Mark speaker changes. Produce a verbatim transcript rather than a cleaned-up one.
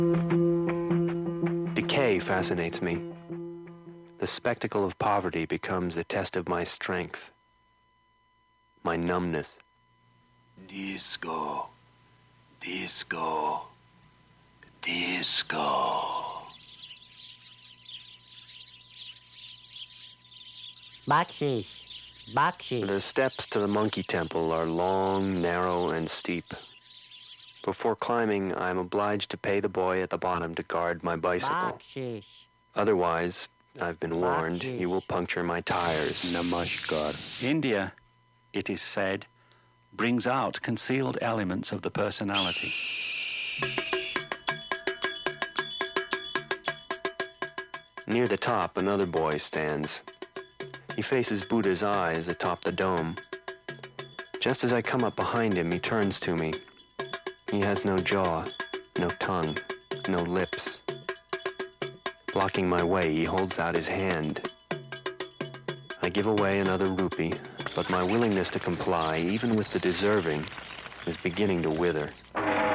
Speaker 1: Decay fascinates me. The spectacle of poverty becomes a test of my strength, my numbness.
Speaker 2: Disco, disco, disco.
Speaker 3: Bakshish, bakshish.
Speaker 1: The steps to the monkey temple are long, narrow, and steep. Before climbing, I am obliged to pay the boy at the bottom to guard my bicycle.
Speaker 3: Bakshish.
Speaker 1: Otherwise, I've been warned,
Speaker 3: Bakshish.
Speaker 1: he will puncture my tires.
Speaker 4: Namaskar. India, it is said, brings out concealed elements of the personality.
Speaker 1: Near the top, another boy stands. He faces Buddha's eyes atop the dome. Just as I come up behind him, he turns to me. He has no jaw, no tongue, no lips. Blocking my way, he holds out his hand. I give away another rupee, but my willingness to comply, even with the deserving, is beginning to wither.